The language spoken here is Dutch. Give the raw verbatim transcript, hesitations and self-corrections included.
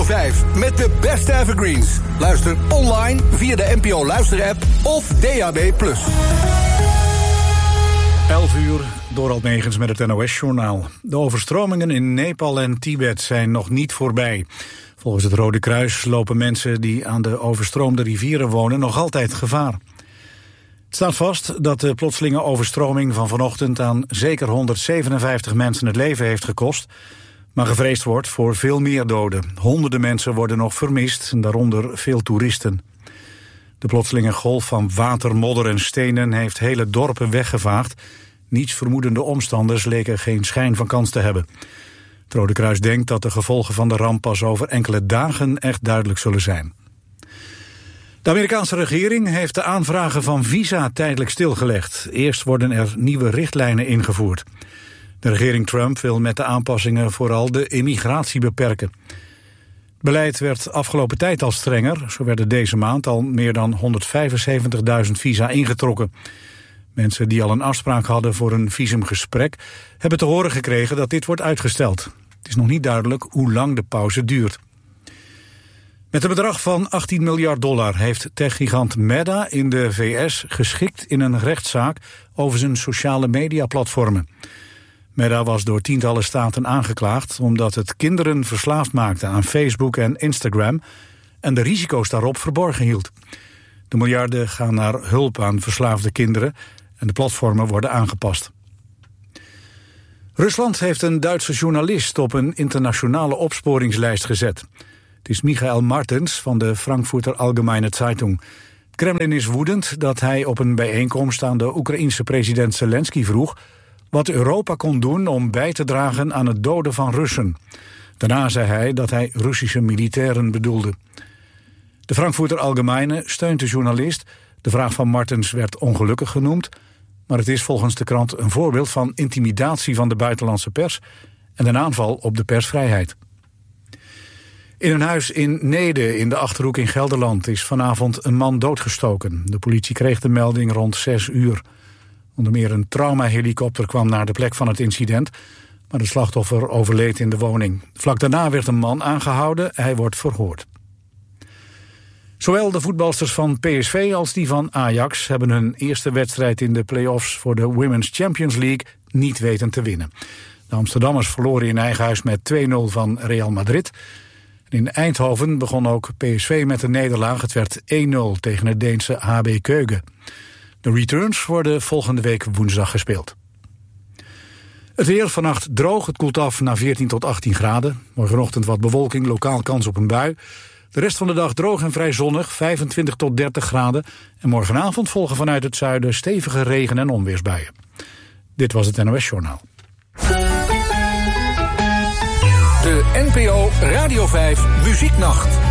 vijf met de beste evergreens. Luister online via de N P O Luisterapp of D A B plus. elf uur, Dorald Megens met het N O S-journaal. De overstromingen in Nepal en Tibet zijn nog niet voorbij. Volgens het Rode Kruis lopen mensen die aan de overstroomde rivieren wonen nog altijd gevaar. Het staat vast dat de plotselinge overstroming van vanochtend aan zeker honderdzevenenvijftig mensen het leven heeft gekost, maar gevreesd wordt voor veel meer doden. Honderden mensen worden nog vermist, daaronder veel toeristen. De plotselinge golf van water, modder en stenen heeft hele dorpen weggevaagd. Niets vermoedende omstanders leken geen schijn van kans te hebben. Het Rode Kruis denkt dat de gevolgen van de ramp pas over enkele dagen echt duidelijk zullen zijn. De Amerikaanse regering heeft de aanvragen van visa tijdelijk stilgelegd. Eerst worden er nieuwe richtlijnen ingevoerd. De regering Trump wil met de aanpassingen vooral de immigratie beperken. Het beleid werd afgelopen tijd al strenger. Zo werden deze maand al meer dan honderdvijfenzeventigduizend visa ingetrokken. Mensen die al een afspraak hadden voor een visumgesprek hebben te horen gekregen dat dit wordt uitgesteld. Het is nog niet duidelijk hoe lang de pauze duurt. Met een bedrag van achttien miljard dollar heeft techgigant Meta in de V S geschikt in een rechtszaak over zijn sociale mediaplatformen. Meta was door tientallen staten aangeklaagd omdat het kinderen verslaafd maakte aan Facebook en Instagram en de risico's daarop verborgen hield. De miljarden gaan naar hulp aan verslaafde kinderen en de platformen worden aangepast. Rusland heeft een Duitse journalist op een internationale opsporingslijst gezet. Het is Michael Martens van de Frankfurter Allgemeine Zeitung. Het Kremlin is woedend dat hij op een bijeenkomst aan de Oekraïense president Zelensky vroeg wat Europa kon doen om bij te dragen aan het doden van Russen. Daarna zei hij dat hij Russische militairen bedoelde. De Frankfurter Allgemeine steunt de journalist. De vraag van Martens werd ongelukkig genoemd, maar het is volgens de krant een voorbeeld van intimidatie van de buitenlandse pers en een aanval op de persvrijheid. In een huis in Neede in de Achterhoek in Gelderland is vanavond een man doodgestoken. De politie kreeg de melding rond zes uur. Onder meer een traumahelikopter kwam naar de plek van het incident, maar het slachtoffer overleed in de woning. Vlak daarna werd een man aangehouden, hij wordt verhoord. Zowel de voetbalsters van P S V als die van Ajax hebben hun eerste wedstrijd in de play-offs voor de Women's Champions League niet weten te winnen. De Amsterdammers verloren in eigen huis met twee nul van Real Madrid. In Eindhoven begon ook P S V met een nederlaag. Het werd één nul tegen het Deense H B Køge. De returns worden volgende week woensdag gespeeld. Het weer vannacht droog, het koelt af naar veertien tot achttien graden. Morgenochtend wat bewolking, lokaal kans op een bui. De rest van de dag droog en vrij zonnig, vijfentwintig tot dertig graden. En morgenavond volgen vanuit het zuiden stevige regen- en onweersbuien. Dit was het N O S-journaal. De N P O Radio vijf Muzieknacht.